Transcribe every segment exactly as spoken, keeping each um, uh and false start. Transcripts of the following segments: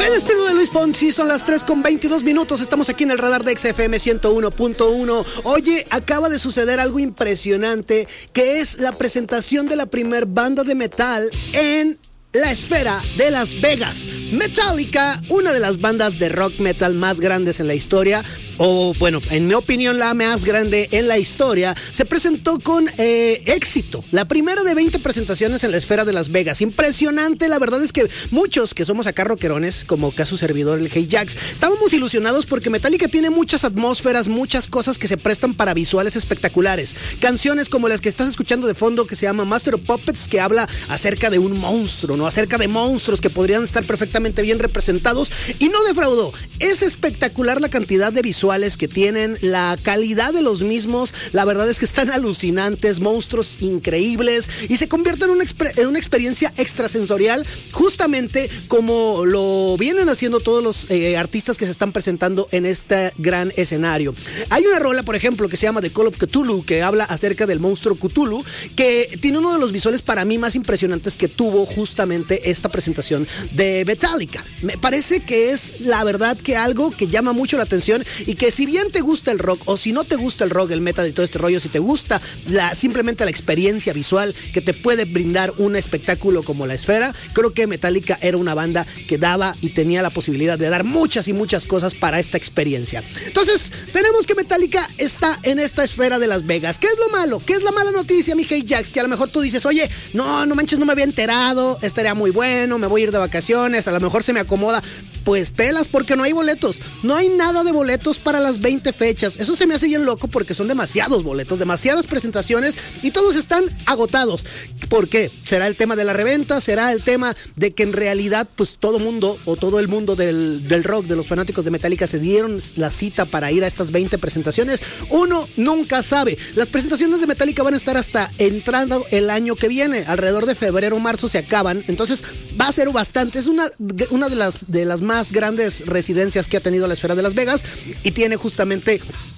Me despido de Luis Fonsi, son las tres con veintidós minutos, estamos aquí en el radar de X F M ciento uno punto uno. Oye, acaba de suceder algo impresionante, que es la presentación de la primer banda de metal en la esfera de Las Vegas. Metallica, una de las bandas de rock metal más grandes en la historia, o bueno, en mi opinión la más grande en la historia, se presentó con eh, éxito. La primera de veinte presentaciones en la esfera de Las Vegas. Impresionante, la verdad es que muchos que somos acá rockerones, como caso servidor el Hey Jax, estábamos ilusionados porque Metallica tiene muchas atmósferas, muchas cosas que se prestan para visuales espectaculares. Canciones como las que estás escuchando de fondo, que se llama Master of Puppets, que habla acerca de un monstruo, ¿no? Acerca de monstruos que podrían estar perfectamente bien representados, y no defraudó. Es espectacular la cantidad de visuales que tienen, la calidad de los mismos, la verdad es que están alucinantes, monstruos increíbles, y se convierten en una, exper- en una experiencia extrasensorial, justamente como lo vienen haciendo todos los eh, artistas que se están presentando en este gran escenario. Hay una rola, por ejemplo, que se llama The Call of Cthulhu, que habla acerca del monstruo Cthulhu, que tiene uno de los visuales para mí más impresionantes que tuvo justamente esta presentación de Metallica. Me parece que es la verdad que algo que llama mucho la atención, y que si bien te gusta el rock, o si no te gusta el rock, el metal y todo este rollo, si te gusta la, simplemente la experiencia visual que te puede brindar un espectáculo como la esfera, creo que Metallica era una banda que daba y tenía la posibilidad de dar muchas y muchas cosas para esta experiencia. Entonces, tenemos que Metallica está en esta esfera de Las Vegas. ¿Qué es lo malo? ¿Qué es la mala noticia, mi Hey Jax? Que a lo mejor tú dices, oye, no, no manches, no me había enterado, estaría muy bueno, me voy a ir de vacaciones, a lo mejor se me acomoda. Pues pelas, porque no hay boletos. No hay nada de boletos para las veinte fechas. Eso se me hace bien loco porque son demasiados boletos, demasiadas presentaciones, y todos están agotados. ¿Por qué? ¿Será el tema de la reventa? ¿Será el tema de que en realidad pues todo mundo, o todo el mundo del, del rock, de los fanáticos de Metallica, se dieron la cita para ir a estas veinte presentaciones? Uno nunca sabe. Las presentaciones de Metallica van a estar hasta entrando el año que viene. Alrededor de febrero o marzo se acaban. Entonces va a ser bastante. Es una, una de las, de las más grandes residencias que ha tenido la esfera de Las Vegas, y tiene justamente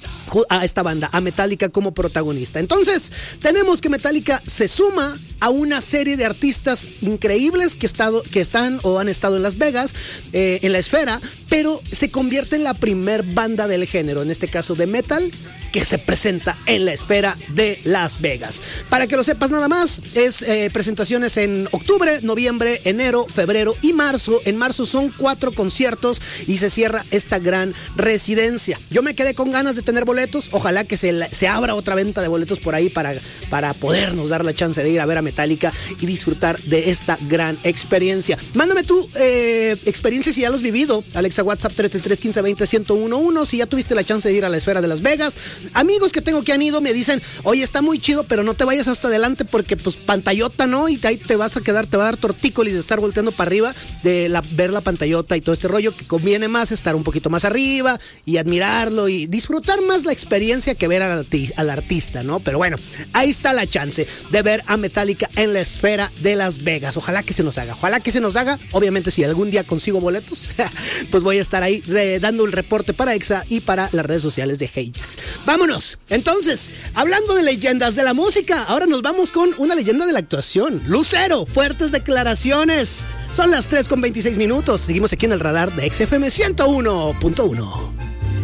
a esta banda, a Metallica como protagonista. Entonces, tenemos que Metallica se suma a una serie de artistas increíbles que, estado, que están o han estado en Las Vegas, eh, en la esfera, pero se convierte en la primer banda del género, en este caso de metal, que se presenta en la esfera de Las Vegas. Para que lo sepas nada más, es eh, presentaciones en octubre, noviembre, enero, febrero y marzo. En marzo son cuatro conciertos y se cierra esta gran residencia. Yo me quedé con ganas de tener boletos. Ojalá que se, se abra otra venta de boletos por ahí para, para podernos dar la chance de ir a ver a Metallica y disfrutar de esta gran experiencia. Mándame tu eh, experiencia si ya lo has vivido. Alexa, WhatsApp treinta y tres quince veinte ciento uno. Si ya tuviste la chance de ir a la esfera de Las Vegas. Amigos que tengo que han ido me dicen, oye, está muy chido, pero no te vayas hasta adelante porque pues pantallota, ¿no? Y ahí te vas a quedar, te va a dar tortícolis de estar volteando para arriba, de la, ver la pantallota y todo este rollo, que conviene más estar un poquito más arriba y admirarlo y disfrutar más la experiencia que ver al, arti- al artista, ¿no? Pero bueno, ahí está la chance de ver a Metallica en la esfera de Las Vegas. Ojalá que se nos haga, ojalá que se nos haga. Obviamente si algún día consigo boletos, pues voy a estar ahí re- dando el reporte para Exa y para las redes sociales de Hey Jax. Vámonos. Entonces, hablando de leyendas de la música, ahora nos vamos con una leyenda de la actuación. Lucero, fuertes declaraciones. Son las tres con veintiséis minutos. Seguimos aquí en el radar de X F M ciento uno punto uno.